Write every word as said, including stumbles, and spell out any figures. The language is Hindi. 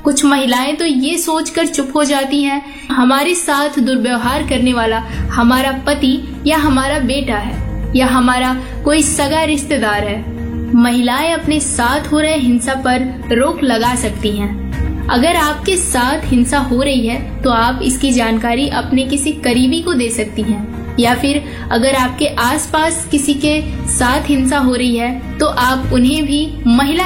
कुछ महिलाएं तो ये सोचकर चुप हो जाती हैं, हमारे साथ दुर्व्यवहार करने वाला हमारा पति या हमारा बेटा है या हमारा कोई सगा रिश्तेदार है। महिलाएं अपने साथ हो रहे हिंसा पर रोक लगा सकती हैं। अगर आपके साथ हिंसा हो रही है तो आप इसकी जानकारी अपने किसी करीबी को दे सकती हैं, या फिर अगर आपके आसपास किसी के साथ हिंसा हो रही है तो आप उन्हें भी महिला